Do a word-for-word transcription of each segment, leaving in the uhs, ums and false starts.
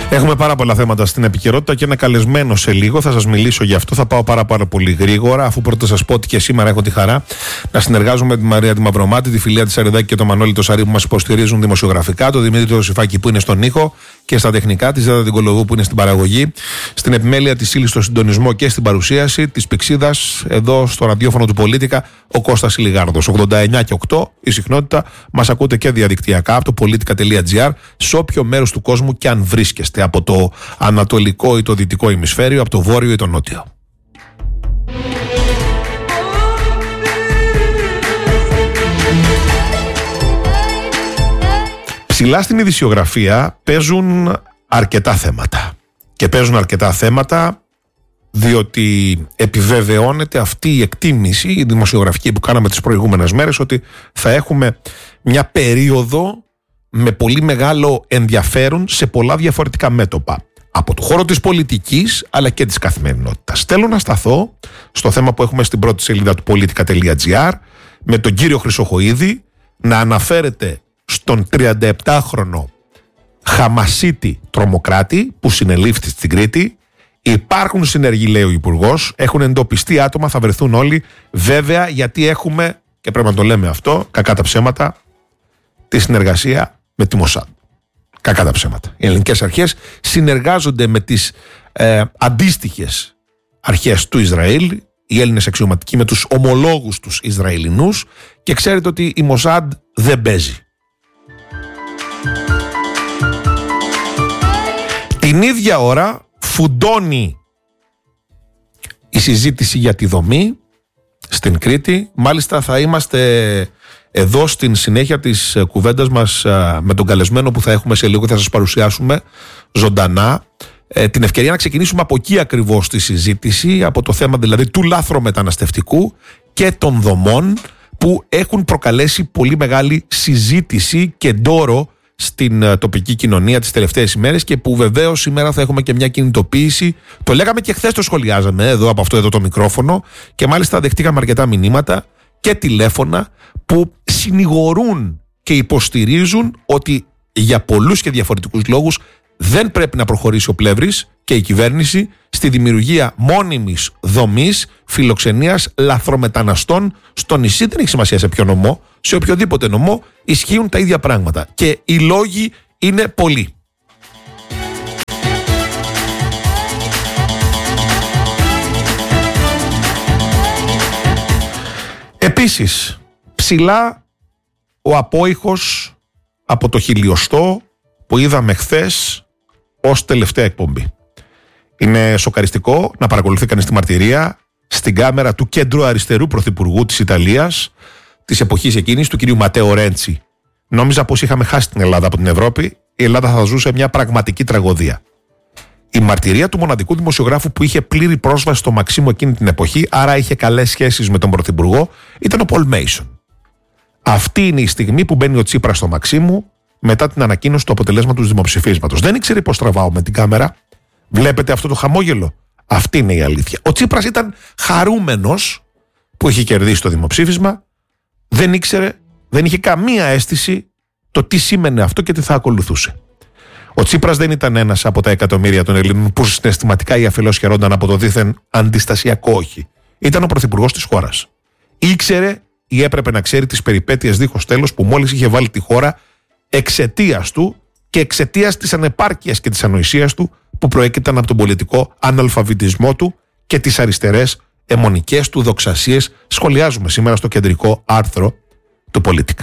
Έχουμε πάρα πολλά θέματα στην επικαιρότητα και ένα καλεσμένο σε λίγο. Θα σας μιλήσω γι' αυτό. Θα πάω πάρα, πάρα πολύ γρήγορα, αφού πρώτα σας πω ότι και σήμερα έχω τη χαρά να συνεργάζομαι με τη Μαρία τη Μαυρομάτη, τη Φιλία τη Σαριδάκη και τον Μανώλη το Σαρή που μας υποστηρίζουν δημοσιογραφικά, τον Δημήτρη το Σιφάκη που είναι στον ήχο και στα τεχνικά, τη Ζέτα την Κολοδού που είναι στην παραγωγή, στην επιμέλεια τη ύλη στο συντονισμό και στην παρουσίαση τη Πηξίδας εδώ στο ραδιόφωνο του Πολίτικα, ο Κώστας Ηλιγάρδος. ογδόντα εννιά και οκτώ η συχνότητα. Μας ακούτε και διαδικτυακά από το πολίτικα τελεία τζι άρ σε όποιο μέρος του κόσμου και αν βρίσκεστε, από το ανατολικό ή το δυτικό ημισφαίριο, από το βόρειο ή το νότιο. Ψηλά στην ειδησιογραφία παίζουν αρκετά θέματα. Και παίζουν αρκετά θέματα διότι επιβεβαιώνεται αυτή η εκτίμηση, η δημοσιογραφική που κάναμε τις προηγούμενες μέρες, ότι θα έχουμε μια περίοδο με πολύ μεγάλο ενδιαφέρον σε πολλά διαφορετικά μέτωπα. Από το χώρο της πολιτικής αλλά και της καθημερινότητας. Θέλω να σταθώ στο θέμα που έχουμε στην πρώτη σελίδα του πολίτικα τελεία τζι άρ με τον κύριο Χρυσοχοΐδη να αναφέρεται στον τριανταεπτάχρονο Χαμασίτη τρομοκράτη που συνελήφθη στην Κρήτη. Υπάρχουν συνεργοί, λέει ο Υπουργός, έχουν εντοπιστεί άτομα, θα βρεθούν όλοι. Βέβαια, γιατί έχουμε, και πρέπει να το λέμε αυτό, κακά τα ψέματα, τη συνεργασία με τη Μοσάντ. Κακά τα ψέματα. Οι ελληνικές αρχές συνεργάζονται με τις ε, αντίστοιχες αρχές του Ισραήλ, οι Έλληνες αξιωματικοί με τους ομολόγους τους Ισραηλινούς, και ξέρετε ότι η Μοσάντ δεν παίζει. Την ίδια ώρα φουντώνει η συζήτηση για τη δομή στην Κρήτη. Μάλιστα θα είμαστε εδώ στην συνέχεια της κουβέντας μας με τον καλεσμένο που θα έχουμε σε λίγο, θα σας παρουσιάσουμε ζωντανά, την ευκαιρία να ξεκινήσουμε από εκεί ακριβώς τη συζήτηση, από το θέμα δηλαδή του λάθρομεταναστευτικού και των δομών που έχουν προκαλέσει πολύ μεγάλη συζήτηση και ντόρο στην τοπική κοινωνία τις τελευταίες ημέρες και που βεβαίως σήμερα θα έχουμε και μια κινητοποίηση. Το λέγαμε και χθες, το σχολιάζαμε εδώ από αυτό εδώ το μικρόφωνο, και μάλιστα δεχτήκαμε αρκετά μηνύματα και τηλέφωνα που συνηγορούν και υποστηρίζουν ότι για πολλούς και διαφορετικούς λόγους δεν πρέπει να προχωρήσει ο Πλεύρης και η κυβέρνηση στη δημιουργία μόνιμης δομής φιλοξενίας λαθρομεταναστών στο νησί. Δεν έχει σημασία σε ποιο νομό, σε οποιοδήποτε νομό ισχύουν τα ίδια πράγματα και οι λόγοι είναι πολλοί. Επίσης, ψηλά ο απόϊχος από το χιλιοστό που είδαμε χθες ως τελευταία εκπομπή. Είναι σοκαριστικό να παρακολουθεί κανείς τη μαρτυρία στην κάμερα του κέντρου αριστερού πρωθυπουργού της Ιταλίας της εποχής εκείνης, του κυρίου Ματέο Ρέντσι. Νόμιζα πως είχαμε χάσει την Ελλάδα από την Ευρώπη. Η Ελλάδα θα ζούσε μια πραγματική τραγωδία. Η μαρτυρία του μοναδικού δημοσιογράφου που είχε πλήρη πρόσβαση στο Μαξίμου εκείνη την εποχή, άρα είχε καλές σχέσεις με τον πρωθυπουργό, ήταν ο Πολ Μέισον. Αυτή είναι η στιγμή που μπαίνει ο Τσίπρας στο Μαξίμου μετά την ανακοίνωση του αποτελέσματος του δημοψηφίσματος. Δεν ήξερε πώς τραβάω με την κάμερα. Βλέπετε αυτό το χαμόγελο? Αυτή είναι η αλήθεια. Ο Τσίπρας ήταν χαρούμενος που είχε κερδίσει το δημοψήφισμα. Δεν ήξερε, δεν είχε καμία αίσθηση το τι σήμαινε αυτό και τι θα ακολουθούσε. Ο Τσίπρας δεν ήταν ένας από τα εκατομμύρια των Ελλήνων που συναισθηματικά ή αφελώς χαιρόνταν από το δίθεν αντιστασιακό όχι. Ήταν ο πρωθυπουργός της χώρας. Ήξερε ή έπρεπε να ξέρει τις περιπέτειες δίχως τέλος που μόλις είχε βάλει τη χώρα εξαιτίας του και εξαιτίας της ανεπάρκειας και της ανοησίας του που προέκυπταν από τον πολιτικό αναλφαβητισμό του και τις αριστερές αιμονικές του δοξασίες. Σχολιάζουμε σήμερα στο κεντρικό άρθρο του Πολίτικα.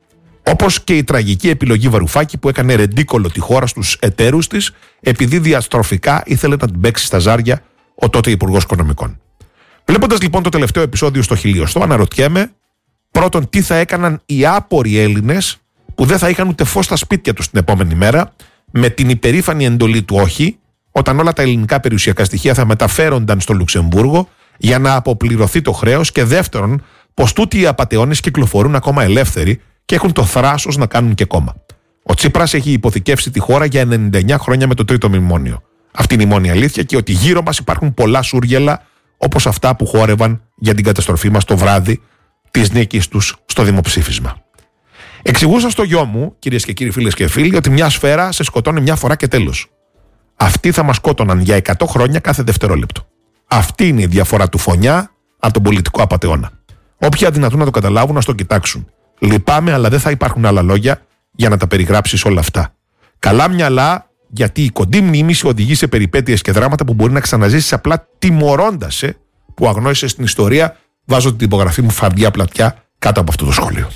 Όπως και η τραγική επιλογή Βαρουφάκη που έκανε ρεντίκολο τη χώρα στους εταίρους της επειδή διαστροφικά ήθελε να την παίξει στα ζάρια ο τότε Υπουργός Οικονομικών. Βλέποντας λοιπόν το τελευταίο επεισόδιο στο χιλιοστό, αναρωτιέμαι πρώτον τι θα έκαναν οι άποροι Έλληνες που δεν θα είχαν ούτε φως στα σπίτια τους την επόμενη μέρα με την υπερήφανη εντολή του όχι, όταν όλα τα ελληνικά περιουσιακά στοιχεία θα μεταφέρονταν στο Λουξεμβούργο για να αποπληρωθεί το χρέος, και δεύτερον πως τούτοι οι απατεώνες κυκλοφορούν ακόμα ελεύθεροι και έχουν το θράσος να κάνουν και κόμμα. Ο Τσίπρας έχει υποθηκεύσει τη χώρα για ενενήντα εννιά χρόνια με το τρίτο μνημόνιο. Αυτή είναι η μόνη αλήθεια, και ότι γύρω μας υπάρχουν πολλά σούργελα όπως αυτά που χόρευαν για την καταστροφή μας το βράδυ της νίκης τους στο δημοψήφισμα. Εξηγούσα στο γιο μου, κυρίες και κύριοι, φίλες και φίλοι, ότι μια σφαίρα σε σκοτώνει μια φορά και τέλος. Αυτοί θα μας σκότωναν για εκατό χρόνια κάθε δευτερόλεπτο. Αυτή είναι η διαφορά του Φωνιά από τον πολιτικό απατεώνα. Όποιοι αδυνατούν να το καταλάβουν, να το κοιτάξουν. Λυπάμαι, αλλά δεν θα υπάρχουν άλλα λόγια για να τα περιγράψεις όλα αυτά. Καλά μυαλά, γιατί η κοντή μνήμηση οδηγεί σε περιπέτειες και δράματα που μπορεί να ξαναζήσεις απλά τιμωρώντας σε που αγνόησες την ιστορία. Βάζω την υπογραφή μου φαρδιά πλατιά κάτω από αυτό το σχόλιο.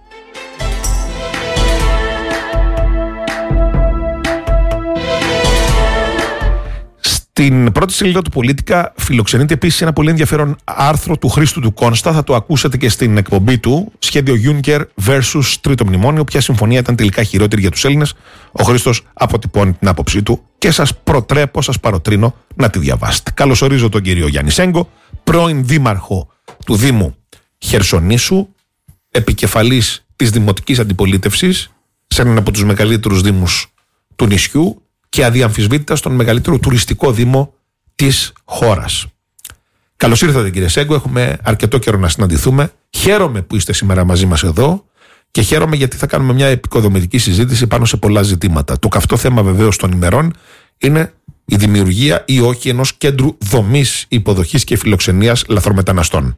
Στην πρώτη σελίδα του Πολίτικα φιλοξενείται επίσης ένα πολύ ενδιαφέρον άρθρο του Χρήστου του Κόνστα. Θα το ακούσατε και στην εκπομπή του. Σχέδιο Juncker versus Τρίτο Μνημόνιο. Ποια συμφωνία ήταν τελικά χειρότερη για τους Έλληνες. Ο Χρήστος αποτυπώνει την άποψή του και σας προτρέπω, σας παροτρύνω να τη διαβάσετε. Καλωσορίζω τον κύριο Γιάννη Σέγκο, πρώην δήμαρχο του Δήμου Χερσονήσου, επικεφαλής της Δημοτικής Αντιπολίτευσης σε έναν από τους μεγαλύτερους δήμους του νησιού και αδιαμφισβήτητα στον μεγαλύτερο τουριστικό δήμο της χώρας. Καλώς ήρθατε κύριε Σέγκο, έχουμε αρκετό καιρό να συναντηθούμε. Χαίρομαι που είστε σήμερα μαζί μας εδώ και χαίρομαι γιατί θα κάνουμε μια επικοδομητική συζήτηση πάνω σε πολλά ζητήματα. Το καυτό θέμα βεβαίως των ημερών είναι η δημιουργία ή όχι ενός κέντρου δομής υποδοχής και φιλοξενίας λαθρομεταναστών.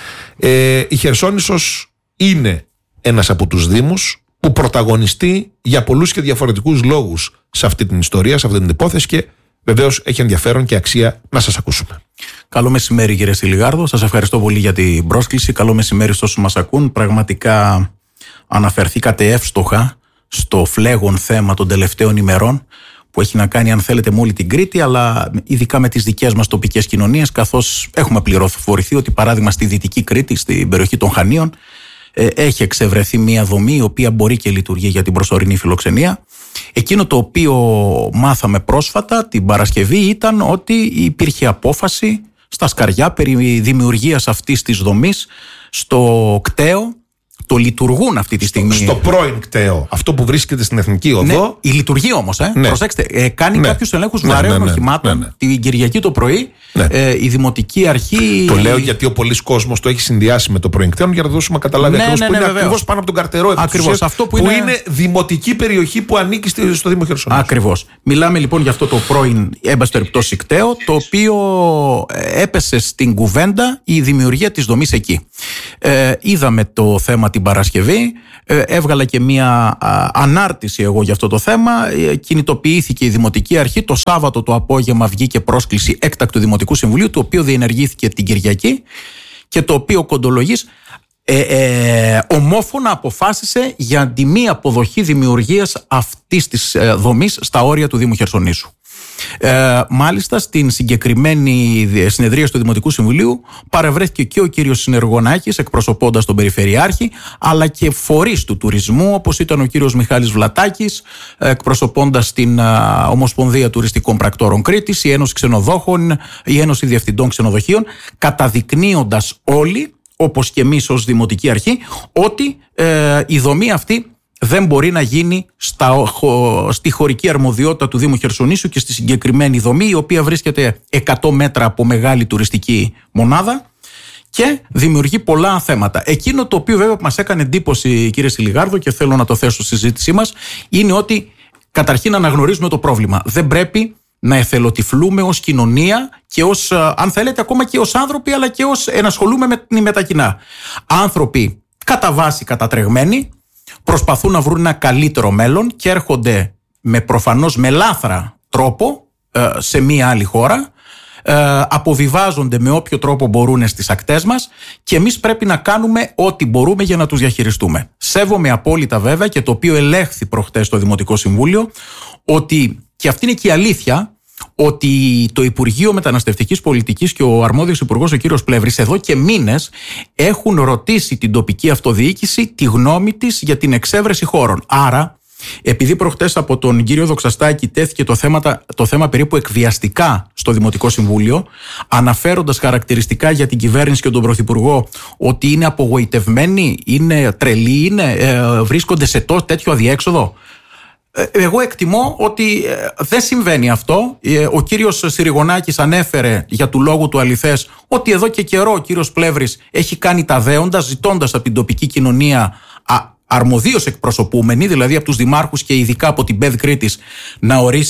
Ε, η Χερσόνησος είναι ένας από τους δήμους που πρωταγωνιστεί για πολλούς και διαφορετικούς λόγους σε αυτή την ιστορία, σε αυτή την υπόθεση και βεβαίως έχει ενδιαφέρον και αξία να σας ακούσουμε. Καλό μεσημέρι κύριε Στυλιγάρδο, σας ευχαριστώ πολύ για την πρόσκληση. Καλό μεσημέρι στους όσους μας ακούν. Πραγματικά αναφερθήκατε εύστοχα στο φλέγον θέμα των τελευταίων ημερών που έχει να κάνει αν θέλετε με όλη την Κρήτη, αλλά ειδικά με τις δικές μας τοπικές κοινωνίες, καθώς έχουμε πληροφορηθεί ότι παράδειγμα στη Δυτική Κρήτη, στην περιοχή των Χανίων, έχει εξευρεθεί μια δομή η οποία μπορεί και λειτουργεί για την προσωρινή φιλοξενία. Εκείνο το οποίο μάθαμε πρόσφατα την Παρασκευή ήταν ότι υπήρχε απόφαση στα Σκαριά περί δημιουργίας αυτής της δομής στο κτέο. Το λειτουργούν αυτή τη στιγμή. Στο, στο πρώην κτέο, αυτό που βρίσκεται στην Εθνική Οδό. Ναι, η λειτουργεί όμως, ε. Ναι. Προσέξτε, ε, κάνει ναι. κάποιους ελέγχους ναι, βαρέων ναι, ναι, οχημάτων ναι, ναι. την Κυριακή το πρωί. Ναι. Ε, η Δημοτική Αρχή. Το λέω γιατί ο πολλής κόσμος το έχει συνδυάσει με το πρώην κτέο για να δώσουμε να καταλάβει ναι, ακριβώς ναι, που ναι, είναι ναι, ακριβώς πάνω από τον Καρτερό. Ακριβώς. Αυτό που, που είναι... είναι δημοτική περιοχή που ανήκει στο Δήμο Χερσονήσου. Ακριβώς. Μιλάμε λοιπόν για αυτό το πρώην έμπαση περιπτώσει κτέο, το οποίο έπεσε στην κουβέντα η δημιουργία της δομής εκεί. Ε, είδαμε το θέμα την Παρασκευή. Έβγαλα και μία α, ανάρτηση εγώ για αυτό το θέμα. Κινητοποιήθηκε η Δημοτική Αρχή. Το Σάββατο το απόγευμα βγήκε πρόσκληση έκτακτου Δημοτικού Συμβουλίου, το οποίο διενεργήθηκε την Κυριακή και το οποίο κοντολογής ε, ε, ομόφωνα αποφάσισε για τη μη αποδοχή δημιουργίας αυτής της ε, δομής στα όρια του Δήμου Χερσονήσου. Ε, μάλιστα στην συγκεκριμένη συνεδρία του Δημοτικού Συμβουλίου παρευρέθηκε και ο κύριος Συνεργονάκης εκπροσωπώντας τον Περιφερειάρχη, αλλά και φορείς του τουρισμού όπως ήταν ο κύριος Μιχάλης Βλατάκης εκπροσωπώντας την α, Ομοσπονδία Τουριστικών Πρακτόρων Κρήτης, η Ένωση Ξενοδόχων, η Ένωση Διευθυντών Ξενοδοχείων, καταδεικνύοντας όλοι όπως και εμείς ως Δημοτική Αρχή ότι ε, η δομή αυτή δεν μπορεί να γίνει στα, στη χωρική αρμοδιότητα του Δήμου Χερσονήσου και στη συγκεκριμένη δομή, η οποία βρίσκεται εκατό μέτρα από μεγάλη τουριστική μονάδα και δημιουργεί πολλά θέματα. Εκείνο το οποίο βέβαια μας έκανε εντύπωση κύριε Στυλιγάρδο και θέλω να το θέσω στη συζήτησή μας είναι ότι καταρχήν αναγνωρίζουμε το πρόβλημα. Δεν πρέπει να εθελοτυφλούμε ως κοινωνία και ως, αν θέλετε ακόμα και ως άνθρωποι, αλλά και ως ενασχολούμε με, με τα κοινά. Άνθρωποι κατά βάση κατατρεγμένοι, προσπαθούν να βρουν ένα καλύτερο μέλλον και έρχονται με προφανώς με λάθρα τρόπο ε, σε μία άλλη χώρα, ε, αποβιβάζονται με όποιο τρόπο μπορούν στις ακτές μας και εμείς πρέπει να κάνουμε ό,τι μπορούμε για να τους διαχειριστούμε. Σέβομαι απόλυτα βέβαια και το οποίο ελέγχθη προχτές στο Δημοτικό Συμβούλιο ότι, και αυτή είναι και η αλήθεια, ότι το Υπουργείο Μεταναστευτικής Πολιτικής και ο αρμόδιος υπουργός ο κύριος Πλεύρης εδώ και μήνες έχουν ρωτήσει την τοπική αυτοδιοίκηση τη γνώμη της για την εξέβρεση χώρων. Άρα, επειδή προχτές από τον κύριο Δοξαστάκη τέθηκε το θέμα, το θέμα περίπου εκβιαστικά στο Δημοτικό Συμβούλιο, αναφέροντας χαρακτηριστικά για την κυβέρνηση και τον Πρωθυπουργό ότι είναι απογοητευμένοι, είναι τρελοί, είναι, ε, βρίσκονται σε τέτοιο αδιέξοδο. Εγώ εκτιμώ ότι δεν συμβαίνει αυτό. Ο κύριος Συριγωνάκης ανέφερε για του λόγου του αληθές ότι εδώ και καιρό ο κύριος Πλεύρης έχει κάνει τα δέοντα ζητώντας από την τοπική κοινωνία αρμοδίως εκπροσωπούμενη, δηλαδή από τους δημάρχους και ειδικά από την ΠΕΔ Κρήτης, να ορίσει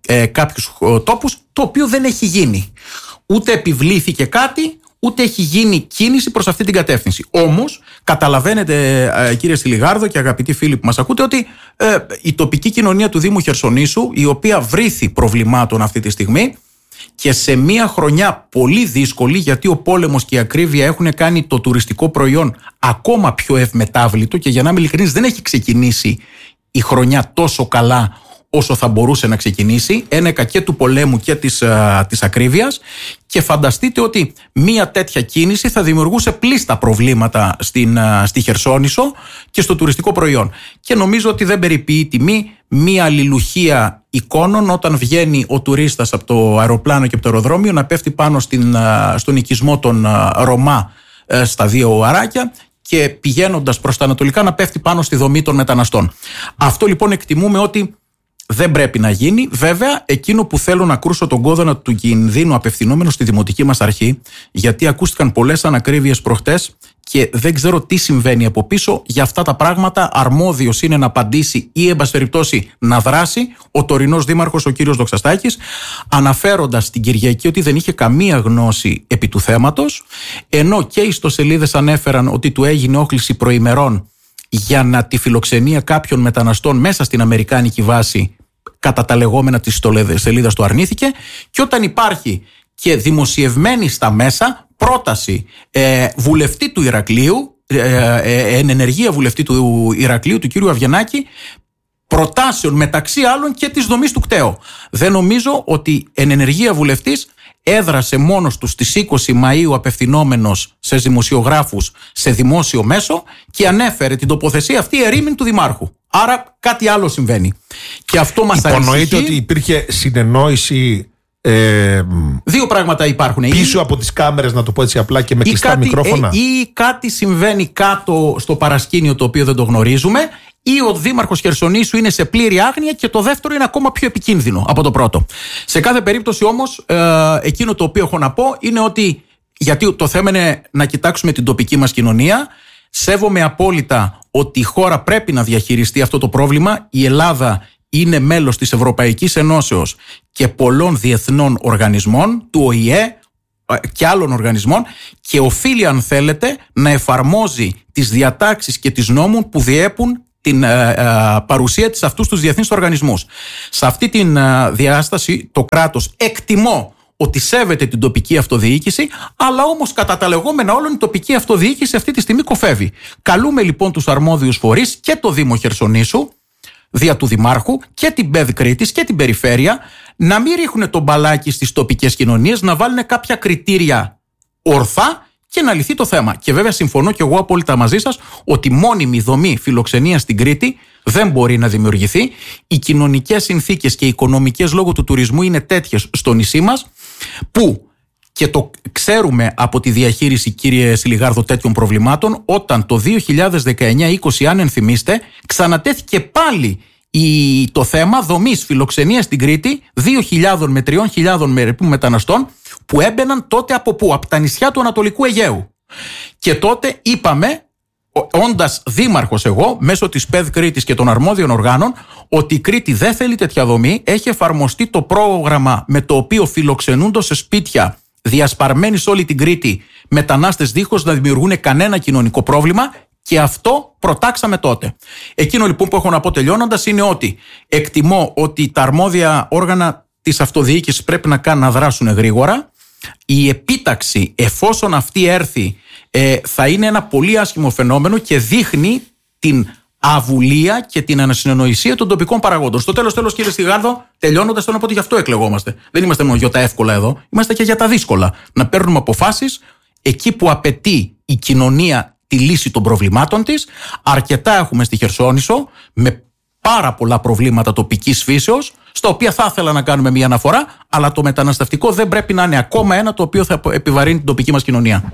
ε, κάποιους τόπους, το οποίο δεν έχει γίνει. Ούτε επιβλήθηκε κάτι, ούτε έχει γίνει κίνηση προς αυτή την κατεύθυνση. Όμως, καταλαβαίνετε, ε, κύριε Στυλιγάρδο και αγαπητοί φίλοι που μας ακούτε, ότι ε, η τοπική κοινωνία του Δήμου Χερσονήσου, η οποία βρήθη προβλημάτων αυτή τη στιγμή και σε μια χρονιά πολύ δύσκολη, γιατί ο πόλεμος και η ακρίβεια έχουν κάνει το τουριστικό προϊόν ακόμα πιο ευμετάβλητο, και για να είμαι ειλικρινής, δεν έχει ξεκινήσει η χρονιά τόσο καλά όσο θα μπορούσε να ξεκινήσει, ένεκα και του πολέμου και της, α, της ακρίβειας, και φανταστείτε ότι μία τέτοια κίνηση θα δημιουργούσε πλήστα προβλήματα στην, α, στη Χερσόνησο και στο τουριστικό προϊόν. Και νομίζω ότι δεν περιποιεί τιμή μία αλληλουχία εικόνων όταν βγαίνει ο τουρίστας από το αεροπλάνο και από το αεροδρόμιο να πέφτει πάνω στην, α, στον οικισμό των α, Ρωμά α, στα δύο αράκια, και πηγαίνοντας προς τα ανατολικά να πέφτει πάνω στη δομή των μεταναστών. Αυτό λοιπόν εκτιμούμε ότι δεν πρέπει να γίνει. Βέβαια, εκείνο που θέλω να κρούσω τον κόδωνα του κινδύνου απευθυνόμενο στη δημοτική μας αρχή, γιατί ακούστηκαν πολλές ανακρίβειες προχτές και δεν ξέρω τι συμβαίνει από πίσω. Για αυτά τα πράγματα αρμόδιος είναι να απαντήσει ή, εν πάση περιπτώσει, να δράσει ο τωρινός δήμαρχος, ο κύριος Δοξαστάκης, αναφέροντας την Κυριακή ότι δεν είχε καμία γνώση επί του θέματος, ενώ και οι ιστοσελίδες ανέφεραν ότι του έγινε όχληση προημερών για να τη φιλοξενία κάποιων μεταναστών μέσα στην αμερικάνικη βάση, κατά τα λεγόμενα της ιστοσελίδας του αρνήθηκε. Και όταν υπάρχει και δημοσιευμένη στα μέσα πρόταση ε, βουλευτή του Ηρακλείου, ε, ε, εν ενεργεία βουλευτή του Ηρακλείου, του κύριου Αβγενάκη, προτάσεων μεταξύ άλλων και της δομής του ΚΤΕΟ. Δεν νομίζω ότι εν ενεργεία βουλευτής έδρασε μόνος του στις είκοσι Μαΐου απευθυνόμενος σε δημοσιογράφους σε δημόσιο μέσο και ανέφερε την τοποθεσία αυτή ερήμην του Δημάρχου. Άρα κάτι άλλο συμβαίνει. Και αυτό μας ανησυχεί. Υπονοείται ότι υπήρχε συνεννόηση ε, δύο πράγματα υπάρχουν. Πίσω ή, από τις κάμερες, να το πω έτσι απλά, και με κλειστά κάτι, μικρόφωνα. Ε, ή κάτι συμβαίνει κάτω στο παρασκήνιο το οποίο δεν το γνωρίζουμε, ή ο Δήμαρχος Χερσονήσου είναι σε πλήρη άγνοια, και το δεύτερο είναι ακόμα πιο επικίνδυνο από το πρώτο. Σε κάθε περίπτωση όμως, ε, εκείνο το οποίο έχω να πω είναι ότι, γιατί το θέμα είναι να κοιτάξουμε την τοπική μας κοινωνία, σέβομαι απόλυτα ότι η χώρα πρέπει να διαχειριστεί αυτό το πρόβλημα. Η Ελλάδα είναι μέλος της Ευρωπαϊκής Ενώσεως και πολλών διεθνών οργανισμών, του Ο Η Ε και άλλων οργανισμών, και οφείλει, αν θέλετε, να εφαρμόζει τις διατάξεις και τις νόμους που διέπουν την ε, ε, παρουσία της αυτούς τους διεθνείς οργανισμούς. Σε αυτή την ε, διάσταση το κράτος εκτιμώ ότι σέβεται την τοπική αυτοδιοίκηση, αλλά όμως κατά τα λεγόμενα όλων η τοπική αυτοδιοίκηση αυτή τη στιγμή κοφεύει. Καλούμε λοιπόν τους αρμόδιους φορείς και το Δήμο Χερσονήσου, δια του Δημάρχου, και την ΠΕΔ Κρήτης και την Περιφέρεια, να μην ρίχνουν τον μπαλάκι στις τοπικές κοινωνίες, να βάλουν κάποια κριτήρια ορθά και να λυθεί το θέμα. Και βέβαια συμφωνώ και εγώ απόλυτα μαζί σας ότι μόνιμη δομή φιλοξενίας στην Κρήτη δεν μπορεί να δημιουργηθεί. Οι κοινωνικές συνθήκες και οι οικονομικές λόγω του τουρισμού είναι τέτοιες στο νησί μας, που, και το ξέρουμε από τη διαχείριση, κύριε Στυλιγάρδο, τέτοιων προβλημάτων, όταν το δύο χιλιάδες δεκαεννιά είκοσι, αν ενθυμίστε, ξανατέθηκε πάλι η, το θέμα δομής φιλοξενίας στην Κρήτη δύο χιλιάδες με τριών χιλιάδων μεταναστών που έμπαιναν τότε από πού? Από τα νησιά του Ανατολικού Αιγαίου. Και τότε είπαμε, όντας δήμαρχος εγώ, μέσω της ΠΕΔ Κρήτης και των αρμόδιων οργάνων, ότι η Κρήτη δεν θέλει τέτοια δομή. Έχει εφαρμοστεί το πρόγραμμα με το οποίο φιλοξενούνται σε σπίτια διασπαρμένοι σε όλη την Κρήτη μετανάστες δίχως να δημιουργούν κανένα κοινωνικό πρόβλημα, και αυτό προτάξαμε τότε. Εκείνο λοιπόν που έχω να πω τελειώνοντας είναι ότι εκτιμώ ότι τα αρμόδια όργανα της αυτοδιοίκησης πρέπει να κάνουν να δράσουν γρήγορα. Η επίταξη, εφόσον αυτή έρθει, ε, θα είναι ένα πολύ άσχημο φαινόμενο και δείχνει την αβουλία και την ανασυνεννοησία των τοπικών παραγόντων. Στο τέλος, τέλος, κύριε Στυλιγάρδο, τελειώνοντας, θέλω να πω ότι γι' αυτό εκλεγόμαστε. Δεν είμαστε μόνο για τα εύκολα εδώ, είμαστε και για τα δύσκολα. Να παίρνουμε αποφάσεις εκεί που απαιτεί η κοινωνία τη λύση των προβλημάτων της. Αρκετά έχουμε στη Χερσόνησο, με πάρα πολλά προβλήματα τοπικής φύσεως, στα οποία θα ήθελα να κάνουμε μια αναφορά, αλλά το μεταναστευτικό δεν πρέπει να είναι ακόμα ένα το οποίο θα επιβαρύνει την τοπική μας κοινωνία.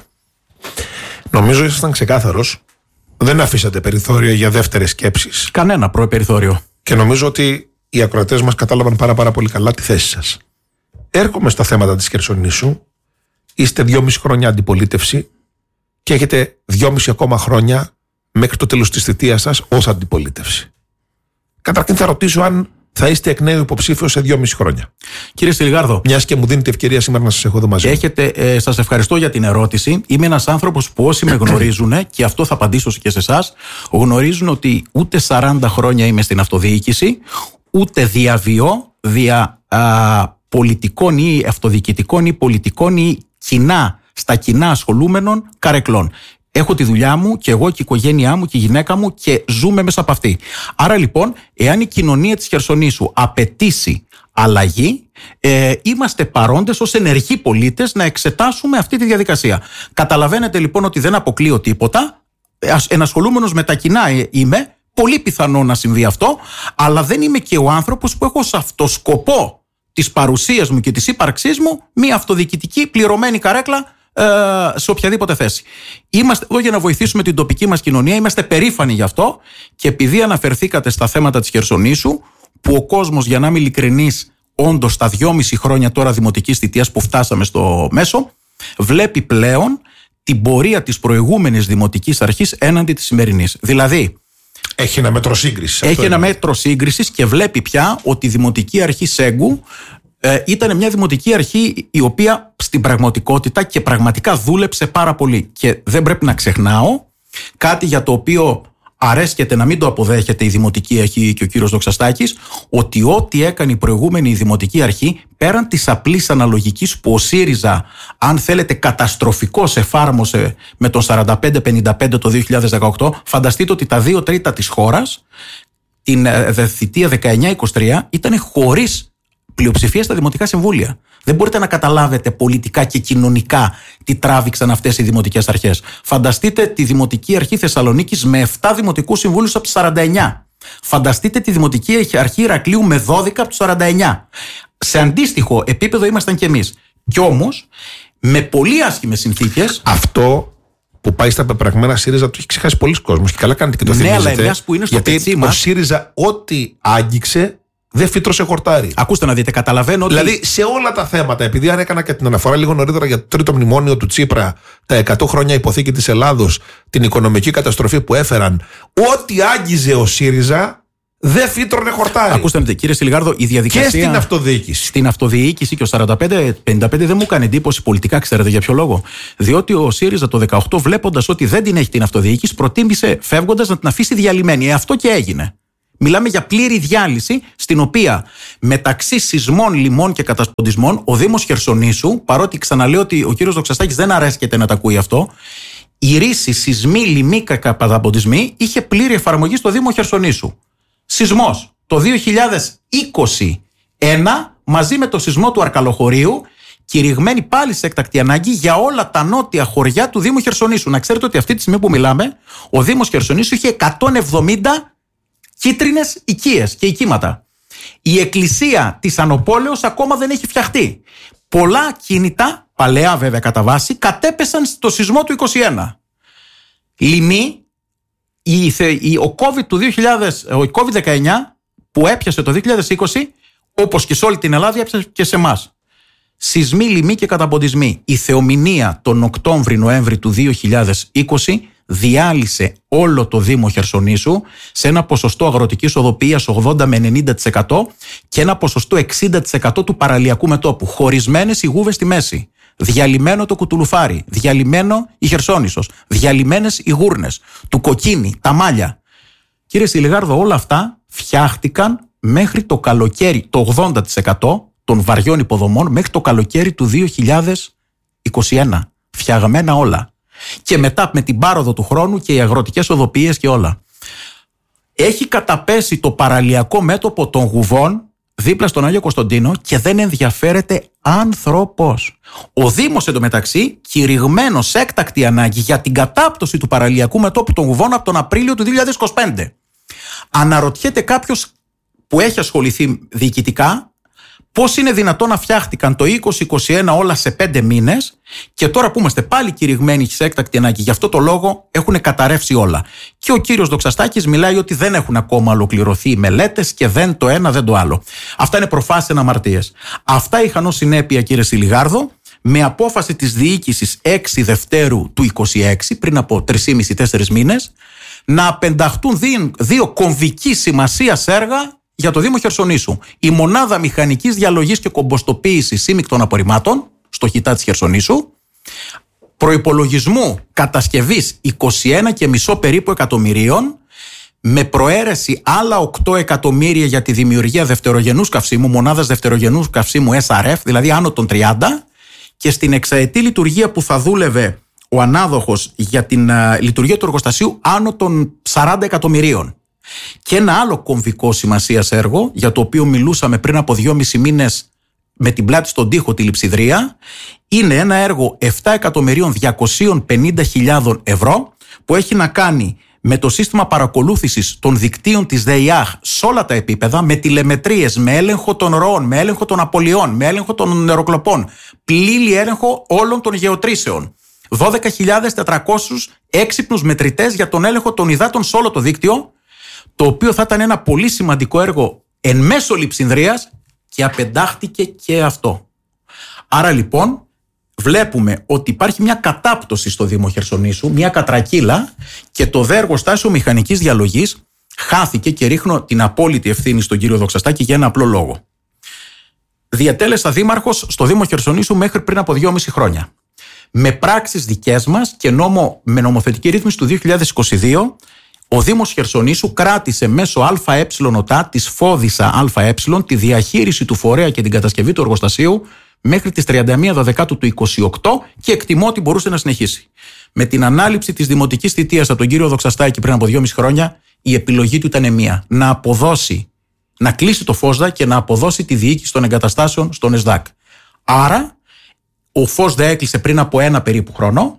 Νομίζω ήσασταν ξεκάθαρος. Δεν αφήσατε περιθώριο για δεύτερες σκέψεις. Κανένα προεπεριθώριο. Και νομίζω ότι οι ακροατές μας κατάλαβαν πάρα, πάρα πολύ καλά τη θέση σας. Έρχομαι στα θέματα της Χερσονήσου. Είστε δυόμιση χρόνια αντιπολίτευση και έχετε δυόμιση ακόμα χρόνια μέχρι το τέλος της θητείας σας ως αντιπολίτευση. Καταρχήν θα ρωτήσω αν θα είστε εκ νέου υποψήφιος σε δυόμιση χρόνια. Κύριε Στυλιγάρδο, μιας και μου δίνετε ευκαιρία σήμερα να σας έχω εδώ μαζί. Έχετε, ε, σας ευχαριστώ για την ερώτηση. Είμαι ένας άνθρωπος που όσοι με γνωρίζουν, και αυτό θα απαντήσω και σε εσάς, γνωρίζουν ότι ούτε σαράντα χρόνια είμαι στην αυτοδιοίκηση, ούτε διαβιώ δια α, πολιτικών ή αυτοδιοικητικών ή πολιτικών ή κοινά, στα κοινά ασχολούμενων καρεκλών. Έχω τη δουλειά μου και εγώ και η οικογένειά μου και η γυναίκα μου και ζούμε μέσα από αυτή. Άρα λοιπόν, εάν η κοινωνία της Χερσονήσου απαιτήσει αλλαγή, ε, είμαστε παρόντες ως ενεργοί πολίτες να εξετάσουμε αυτή τη διαδικασία. Καταλαβαίνετε λοιπόν ότι δεν αποκλείω τίποτα. Ενασχολούμενος με τα κοινά είμαι, πολύ πιθανό να συμβεί αυτό, αλλά δεν είμαι και ο άνθρωπος που έχω σε αυτό σκοπό της παρουσίας μου και της ύπαρξής μου μια αυτοδιοικητική πληρωμένη καρέκλα σε οποιαδήποτε θέση. Είμαστε εδώ για να βοηθήσουμε την τοπική μας κοινωνία, είμαστε περήφανοι γι' αυτό, και επειδή αναφερθήκατε στα θέματα της Χερσονήσου, που ο κόσμος, για να είμαι ειλικρινής, όντως τα δυόμιση χρόνια τώρα δημοτικής θητείας που φτάσαμε στο μέσο, βλέπει πλέον την πορεία της προηγούμενης δημοτικής αρχής έναντι της σημερινής. Δηλαδή, έχει ένα μέτρο σύγκρισης. Έχει ένα μέτρο σύγκρισης και βλέπει πια ότι η δημοτική αρχή Σέγκου Ε, ήταν μια δημοτική αρχή η οποία στην πραγματικότητα και πραγματικά δούλεψε πάρα πολύ. Και δεν πρέπει να ξεχνάω κάτι για το οποίο αρέσκεται να μην το αποδέχεται η δημοτική αρχή και ο κύριος Δοξαστάκης, ότι ό,τι έκανε η προηγούμενη δημοτική αρχή, πέραν της απλής αναλογικής που ο ΣΥΡΙΖΑ, αν θέλετε, καταστροφικώς εφάρμοσε με τον σαράντα πέντε πενήντα πέντε το δύο χιλιάδες δεκαοκτώ, φανταστείτε ότι τα δύο τρίτα της χώρας την ε, θητεία δεκαεννιά είκοσι τρία ήταν χωρίς πλειοψηφία στα δημοτικά συμβούλια. Δεν μπορείτε να καταλάβετε πολιτικά και κοινωνικά τι τράβηξαν αυτές οι δημοτικές αρχές. Φανταστείτε τη Δημοτική Αρχή Θεσσαλονίκης με επτά δημοτικούς συμβούλους από τους σαράντα εννιά. Φανταστείτε τη Δημοτική Αρχή Ηρακλείου με δώδεκα από τους σαράντα εννιά. Σε αντίστοιχο επίπεδο ήμασταν κι εμείς. Κι όμως, με πολύ άσχημες συνθήκες. Αυτό που πάει στα πεπραγμένα ΣΥΡΙΖΑ το έχει ξεχάσει πολλοί κόσμος. Και καλά κάνετε και το θυμίζετε. Ναι, αλλά μιας που είναι στο γιατί πετσί μας, ο ΣΥΡΙΖΑ ό,τι άγγιξε δεν φύτρωσε χορτάρι. Ακούστε να δείτε, καταλαβαίνω ότι. Δηλαδή σε όλα τα θέματα, επειδή αν έκανα και την αναφορά λίγο νωρίτερα για το τρίτο μνημόνιο του Τσίπρα, τα εκατό χρόνια υποθήκη της Ελλάδος, την οικονομική καταστροφή που έφεραν, ό,τι άγγιζε ο ΣΥΡΙΖΑ δεν φύτρωνε χορτάρι. Ακούστε να δείτε, κύριε Στυλιγάρδο, η διαδικασία. Και στην αυτοδιοίκηση. Στην αυτοδιοίκηση και ο σαράντα πέντε πενήντα πέντε δεν μου έκανε εντύπωση πολιτικά, ξέρετε για ποιο λόγο. Διότι ο ΣΥΡΙΖΑ το δεκαοκτώ, βλέποντας ότι δεν την έχει την αυτοδιοίκηση, προτίμησε φεύγοντας να την αφήσει διαλυμένη. Ε, αυτό και έγινε. Μιλάμε για πλήρη διάλυση, στην οποία μεταξύ σεισμών, λιμών και κατασποντισμών, ο Δήμος Χερσονήσου, παρότι ξαναλέω ότι ο κύριος Δοξαστάκης δεν αρέσκεται να τα ακούει αυτό, η ρίση σεισμοί, λιμοί και κατασποντισμοί είχε πλήρη εφαρμογή στο Δήμο Χερσονήσου. Σεισμός το δύο χιλιάδες είκοσι ένα, μαζί με το σεισμό του Αρκαλοχωρίου, κηρυγμένη πάλι σε έκτακτη ανάγκη για όλα τα νότια χωριά του Δήμου Χερσονήσου. Να ξέρετε ότι αυτή τη στιγμή που μιλάμε, ο Δήμος Χερσονήσου είχε εκατόν εβδομήντα κίτρινες οικίες και οικήματα. Η εκκλησία της Ανοπόλεως ακόμα δεν έχει φτιαχτεί. Πολλά κίνητα, παλαιά βέβαια κατά βάση, κατέπεσαν στο σεισμό του είκοσι ένα. Λιμοί, η, η, ο COVID του δύο χιλιάδες, ο κόβιντ δεκαεννιά που έπιασε το δύο χιλιάδες είκοσι, όπως και σε όλη την Ελλάδα, έπιασε και σε εμάς. Σεισμοί, λιμοί και καταποντισμοί. Η θεομηνία τον Οκτώβρη-Νοέμβρη του δύο χιλιάδες είκοσι διάλυσε όλο το Δήμο Χερσονήσου σε ένα ποσοστό αγροτικής οδοποιίας ογδόντα με ενενήντα τοις εκατό και ένα ποσοστό εξήντα τοις εκατό του παραλιακού μετώπου. Χωρισμένες οι γούβες στη μέση. Διαλυμένο το Κουτουλουφάρι. Διαλυμένο η Χερσόνησος. Διαλυμένες οι γούρνες. Του Κοκκίνη. Τα Μάλια. Κύριε Στυλιγάρδο, όλα αυτά φτιάχτηκαν μέχρι το καλοκαίρι, το ογδόντα τοις εκατό των βαριών υποδομών, μέχρι το καλοκαίρι του δύο χιλιάδες είκοσι ένα. Φτιαγμένα όλα. Και μετά με την πάροδο του χρόνου και οι αγροτικές οδοποιίες και όλα. Έχει καταπέσει το παραλιακό μέτωπο των γουβών δίπλα στον Άγιο Κωνσταντίνο και δεν ενδιαφέρεται άνθρωπος. Ο Δήμος εντωμεταξύ κηρυγμένος σε έκτακτη ανάγκη για την κατάπτωση του παραλιακού μετώπου των γουβών από τον Απρίλιο του δύο χιλιάδες είκοσι πέντε. Αναρωτιέται κάποιος που έχει ασχοληθεί διοικητικά πώς είναι δυνατόν να φτιάχτηκαν το είκοσι είκοσι ένα όλα σε πέντε μήνες και τώρα που είμαστε πάλι κηρυγμένοι σε έκτακτη ανάγκη, γι' αυτό το λόγο έχουν καταρρεύσει όλα. Και ο κύριος Δοξαστάκης μιλάει ότι δεν έχουν ακόμα ολοκληρωθεί οι μελέτες και δεν το ένα δεν το άλλο. Αυτά είναι προφάσεις αμαρτίες. Αυτά είχαν ως συνέπεια, κύριε Στυλιγάρδο, με απόφαση της διοίκησης έξι Δευτέρου του είκοσι έξι, πριν από τρεις και μισό τέσσερις μήνες, να απενταχτούν δύο, δύο κομβική σημασίας έργα για το Δήμο Χερσονήσου. Η μονάδα μηχανικής διαλογής και κομποστοποίησης σύμμικτων απορριμμάτων, στο Χιτά της Χερσονήσου, προϋπολογισμού κατασκευής είκοσι ένα κόμμα πέντε περίπου εκατομμυρίων, με προαίρεση άλλα οκτώ εκατομμύρια για τη δημιουργία δευτερογενούς καυσίμου, μονάδας δευτερογενούς καυσίμου ες αρ εφ, δηλαδή άνω των τριάντα, και στην εξαετή λειτουργία που θα δούλευε ο ανάδοχος για την uh, λειτουργία του εργοστασίου άνω των σαράντα εκατομμυρίων. Και ένα άλλο κομβικό σημασίας έργο, για το οποίο μιλούσαμε πριν από δυόμισι μήνες με την πλάτη στον τοίχο τη Λειψιδρία, είναι ένα έργο επτά εκατομμυρίων διακόσιες πενήντα χιλιάδες ευρώ που έχει να κάνει με το σύστημα παρακολούθησης των δικτύων της ΔΕΙΑΧ σε όλα τα επίπεδα, με τηλεμετρίες, με έλεγχο των ροών, με έλεγχο των απολειών, με έλεγχο των νεροκλοπών, πλήρη έλεγχο όλων των γεωτρήσεων. δώδεκα χιλιάδες τετρακόσιους έξυπνους μετρητές για τον έλεγχο των υδάτων σε όλο το δίκτυο, το οποίο θα ήταν ένα πολύ σημαντικό έργο εν μέσω Λειψινδρίας, και απεντάχτηκε και αυτό. Άρα λοιπόν βλέπουμε ότι υπάρχει μια κατάπτωση στο Δήμο Χερσονήσου, μια κατρακύλα, και το δε εργοστάσιο μηχανικής διαλογής χάθηκε, και ρίχνω την απόλυτη ευθύνη στον κύριο Δοξαστάκη για ένα απλό λόγο. Διατέλεσα δήμαρχος στο Δήμο Χερσονήσου μέχρι πριν από δυόμιση χρόνια. Με πράξεις δικές μας και νόμο, με νομοθετική ρύθμιση του δύο χιλιάδες είκοσι δύο, ο Δήμος Χερσονήσου κράτησε μέσω ΑΕΟΤΑ της Φώδισσα ΑΕ τη διαχείριση του φορέα και την κατασκευή του εργοστασίου μέχρι τις τριάντα μία Δεκάτου του είκοσι οκτώ, και εκτιμώ ότι μπορούσε να συνεχίσει. Με την ανάληψη της δημοτικής θητείας από τον κύριο Δοξαστάκη πριν από δυόμιση χρόνια, η επιλογή του ήταν μία: να αποδώσει, να κλείσει το ΦΟΣΔΑ και να αποδώσει τη διοίκηση των εγκαταστάσεων στον ΕΣΔΑΚ. Άρα, ο ΦΟΣΔΑ έκλεισε πριν από ένα περίπου χρόνο.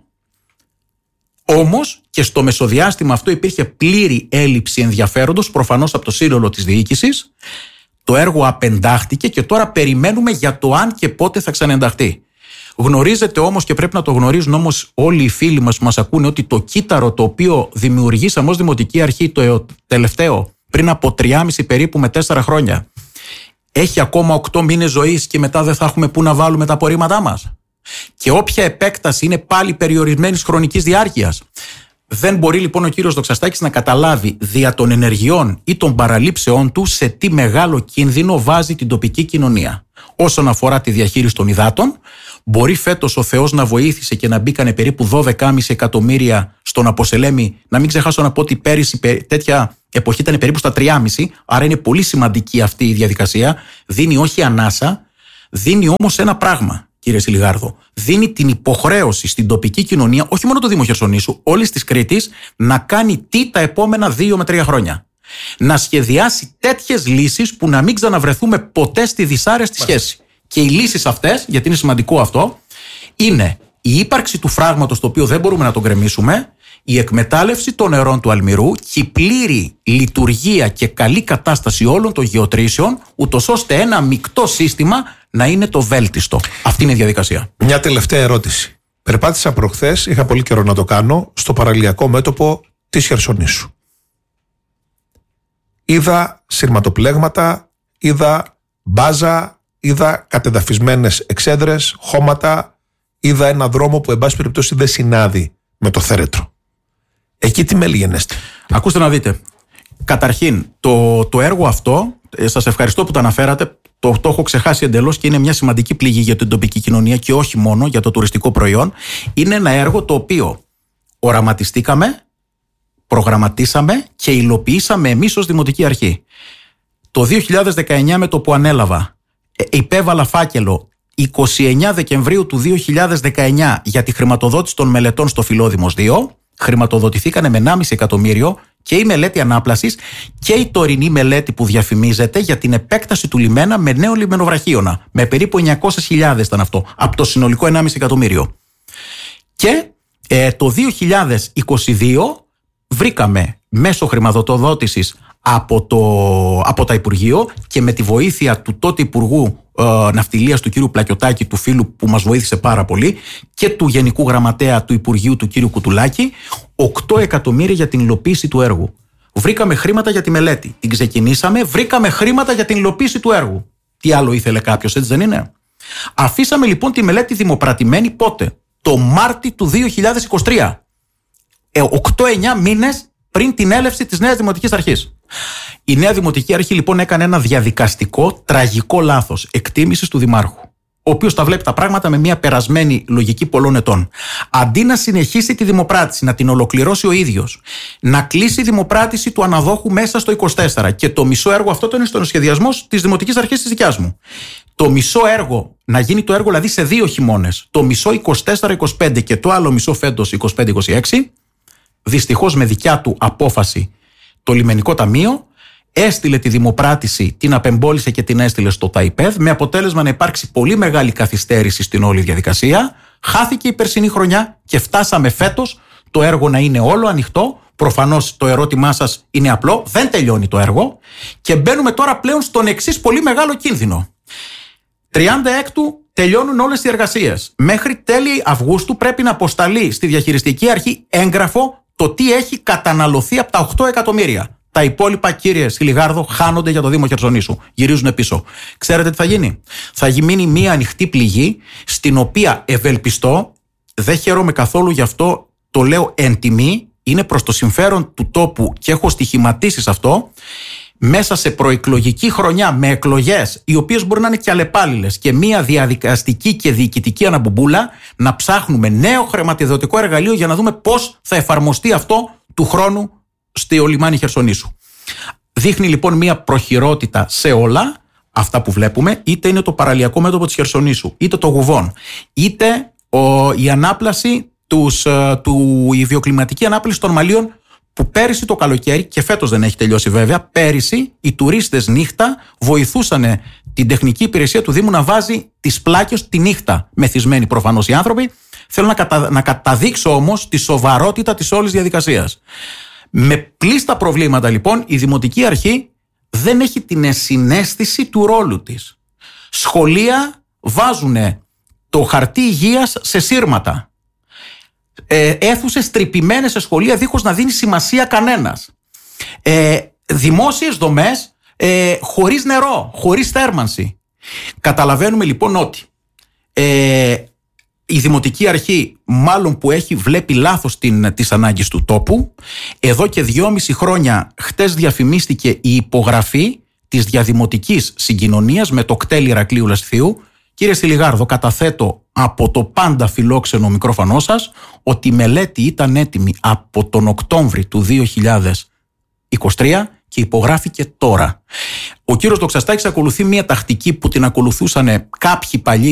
Όμως και στο μεσοδιάστημα αυτό υπήρχε πλήρη έλλειψη ενδιαφέροντος, προφανώς από το σύνολο της διοίκησης. Το έργο απεντάχτηκε και τώρα περιμένουμε για το αν και πότε θα ξαναενταχθεί. Γνωρίζετε όμως, και πρέπει να το γνωρίζουν όμως όλοι οι φίλοι μας που μας ακούνε, ότι το κύτταρο το οποίο δημιουργήσαμε ως Δημοτική Αρχή, το τελευταίο, πριν από τριάμιση περίπου με τέσσερα χρόνια, έχει ακόμα οκτώ μήνες ζωής, και μετά δεν θα έχουμε πού να βάλουμε τα απορρίμματά μας. Και όποια επέκταση είναι πάλι περιορισμένης χρονικής διάρκειας. Δεν μπορεί λοιπόν ο κύριος Δοξαστάκης να καταλάβει δια των ενεργειών ή των παραλήψεών του σε τι μεγάλο κίνδυνο βάζει την τοπική κοινωνία. Όσον αφορά τη διαχείριση των υδάτων, μπορεί φέτος ο Θεός να βοήθησε και να μπήκανε περίπου δώδεκα κόμμα πέντε εκατομμύρια στον Αποσελέμη. Να μην ξεχάσω να πω ότι πέρυσι τέτοια εποχή ήταν περίπου στα τρία κόμμα πέντε, άρα είναι πολύ σημαντική αυτή η διαδικασία. Δίνει όχι ανάσα, δίνει όμως ένα πράγμα. Κύριε Σιλιγάρδο, δίνει την υποχρέωση στην τοπική κοινωνία, όχι μόνο το Δήμο Χερσονήσου, όλης της Κρήτης, να κάνει τι τα επόμενα δύο με τρία χρόνια. Να σχεδιάσει τέτοιες λύσεις που να μην ξαναβρεθούμε ποτέ στη δυσάρεστη σχέση. Και οι λύσεις αυτές, γιατί είναι σημαντικό αυτό, είναι η ύπαρξη του φράγματος, το οποίο δεν μπορούμε να τον γκρεμίσουμε, η εκμετάλλευση των νερών του Αλμυρού και η πλήρη λειτουργία και καλή κατάσταση όλων των γεωτρήσεων, ούτως ώστε ένα μεικτό σύστημα να είναι το βέλτιστο. Αυτή είναι η διαδικασία. Μια τελευταία ερώτηση. Περπάτησα προχθές, είχα πολύ καιρό να το κάνω, στο παραλιακό μέτωπο της Χερσονήσου. Είδα σειρματοπλέγματα, είδα μπάζα, είδα κατεδαφισμένες εξέδρες, χώματα, είδα ένα δρόμο που εν πάση περιπτώσει δεν συνάδει με το θέρετρο. Εκεί τι με λυγενέστε? Ακούστε να δείτε. Καταρχήν, το, το έργο αυτό, ε, σας ευχαριστώ που το αναφέρατε, το, το έχω ξεχάσει εντελώς, και είναι μια σημαντική πληγή για την τοπική κοινωνία και όχι μόνο για το τουριστικό προϊόν. Είναι ένα έργο το οποίο οραματιστήκαμε, προγραμματίσαμε και υλοποιήσαμε εμείς ως Δημοτική Αρχή. Το δύο χιλιάδες δεκαεννιά, με το που ανέλαβα, ε, υπέβαλα φάκελο εικοστή ενάτη Δεκεμβρίου του δύο χιλιάδες δεκαεννιά για τη χρηματοδότηση των μελετών στο Φιλόδημος δύο. Χρηματοδοτηθήκανε με ενάμιση εκατομμύριο και η μελέτη ανάπλασης και η τωρινή μελέτη που διαφημίζεται για την επέκταση του λιμένα με νέο λιμενοβραχίωνα. Με περίπου εννιακόσιες χιλιάδες ήταν αυτό, από το συνολικό ενάμιση εκατομμύριο. Και ε, το δύο χιλιάδες είκοσι δύο βρήκαμε μέσω χρηματοδότησης από, το, από τα Υπουργείο και με τη βοήθεια του τότε Υπουργού ε, Ναυτιλίας του κύριου Πλακιωτάκη, του φίλου που μας βοήθησε πάρα πολύ, και του Γενικού Γραμματέα του Υπουργείου του κύριου Κουτουλάκη, οκτώ εκατομμύρια για την υλοποίηση του έργου. Βρήκαμε χρήματα για τη μελέτη. Την ξεκινήσαμε, βρήκαμε χρήματα για την υλοποίηση του έργου. Τι άλλο ήθελε κάποιος, έτσι δεν είναι? Αφήσαμε λοιπόν τη μελέτη δημοπρατημένη πότε? Το Μάρτι του δύο χιλιάδες είκοσι τρία. Ε, οκτώ εννιά μήνες πριν την έλευση της νέας Δημοτικής Αρχής. Η νέα Δημοτική Αρχή λοιπόν έκανε ένα διαδικαστικό, τραγικό λάθος εκτίμησης του Δημάρχου, ο οποίος τα βλέπει τα πράγματα με μια περασμένη λογική πολλών ετών. Αντί να συνεχίσει τη δημοπράτηση, να την ολοκληρώσει ο ίδιος, να κλείσει η δημοπράτηση του αναδόχου μέσα στο είκοσι τέσσερα, και το μισό έργο αυτό είναι στον σχεδιασμό της Δημοτικής Αρχής της δικιάς μου. Το μισό έργο, να γίνει το έργο δηλαδή σε δύο χειμώνες, το μισό είκοσι τέσσερα είκοσι πέντε και το άλλο μισό φέτος είκοσι πέντε είκοσι έξι, δυστυχώς με δικιά του απόφαση το Λιμενικό Ταμείο έστειλε τη δημοπράτηση, την απεμπόλησε και την έστειλε στο ΤΑΙΠΕΔ, με αποτέλεσμα να υπάρξει πολύ μεγάλη καθυστέρηση στην όλη διαδικασία. Χάθηκε η περσινή χρονιά και φτάσαμε φέτος το έργο να είναι όλο ανοιχτό. Προφανώς το ερώτημά σας είναι απλό, δεν τελειώνει το έργο και μπαίνουμε τώρα πλέον στον εξής πολύ μεγάλο κίνδυνο. τριάντα έκτου τελειώνουν όλες οι εργασίες. Μέχρι τέλη Αυγούστου πρέπει να αποσταλεί στη διαχειριστική αρχή έγγραφο το τι έχει καταναλωθεί από τα οκτώ εκατομμύρια. Τα υπόλοιπα, κύριε Σιλιγάρδο, χάνονται για το Δήμο Χερσονήσου. Γυρίζουν πίσω. Ξέρετε τι θα γίνει? Θα μείνει μία ανοιχτή πληγή, στην οποία ευελπιστώ, δεν χαίρομαι καθόλου γι' αυτό, το λέω εν τιμή, είναι προς το συμφέρον του τόπου και έχω στοιχηματίσει σε αυτό, μέσα σε προεκλογική χρονιά με εκλογές, οι οποίες μπορεί να είναι και αλλεπάλληλες, και μία διαδικαστική και διοικητική αναμπουμπούλα, να ψάχνουμε νέο χρηματοδοτικό εργαλείο για να δούμε πώς θα εφαρμοστεί αυτό του χρόνου στο λιμάνι Χερσονήσου. Δείχνει λοιπόν μία προχειρότητα σε όλα αυτά που βλέπουμε, είτε είναι το παραλιακό μέτωπο της Χερσονήσου, είτε το Γουβόν, είτε ο, η ανάπλαση τους, του, η βιοκλιματική ανάπλαση των Μαλίων, που πέρυσι το καλοκαίρι, και φέτος δεν έχει τελειώσει βέβαια, πέρυσι οι τουρίστες νύχτα βοηθούσαν την τεχνική υπηρεσία του Δήμου να βάζει τις πλάκες τη νύχτα, μεθυσμένοι προφανώς οι άνθρωποι. Θέλω να, κατα, να καταδείξω όμως τη σοβαρότητα της όλης διαδικασίας. Με πλήστα προβλήματα λοιπόν η Δημοτική Αρχή δεν έχει την συναίσθηση του ρόλου της. Σχολεία βάζουν το χαρτί υγείας σε σύρματα. Ε, αίθουσες τρυπημένες σε σχολεία δίχως να δίνει σημασία κανένας. Ε, δημόσιες δομές ε, χωρίς νερό, χωρίς θέρμανση. Καταλαβαίνουμε λοιπόν ότι ε, η Δημοτική Αρχή, μάλλον που έχει βλέπει λάθος την, τις ανάγκες του τόπου, εδώ και δυόμιση χρόνια χτες διαφημίστηκε η υπογραφή της διαδημοτικής συγκοινωνίας με το κτέλ Ηρακλείου Λασιθιού. Κύριε Σιλιγάρδο, καταθέτω από το πάντα φιλόξενο μικρόφωνο σας ότι η μελέτη ήταν έτοιμη από τον Οκτώβρη του δύο χιλιάδες είκοσι τρία και υπογράφηκε τώρα. Ο κύριος Δοξαστάκης ακολουθεί μια τακτική που την ακολουθούσαν κάποιοι παλιοί